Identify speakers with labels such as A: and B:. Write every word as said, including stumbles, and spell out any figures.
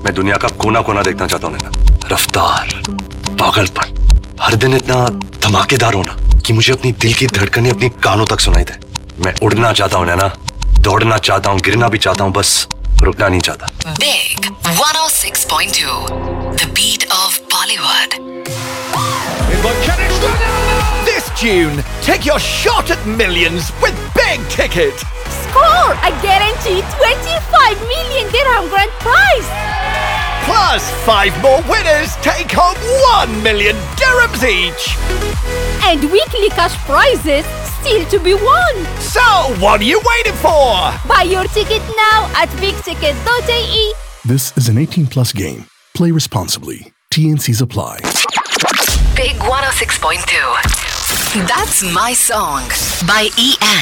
A: मैं दुनिया का कोना कोना देखना चाहता हूँ नैना। रफ्तार, पागलपन, हर दिन इतना धमाकेदार होना कि मुझे अपनी दिल की धड़कनें अपनी कानों तक सुनाई दे। मैं उड़ना चाहता हूँ नैना, दौड़ना चाहता हूँ, गिरना भी चाहता हूँ, बस रुकना नहीं चाहता।
B: Big one oh six point two, the beat of Bollywood.
C: This June, take your shot at millions with Big Ticket.
D: Score a guaranteed twenty-five million dirham grand prize.
C: Plus, five more winners take home one million dirhams each.
D: And weekly cash prizes still to be won.
C: So, what are you waiting for?
D: Buy your ticket now at big ticket dot a e.
E: This is an eighteen plus game. Play responsibly. T N Cs apply.
B: Big one oh six point two. That's My Song by E N.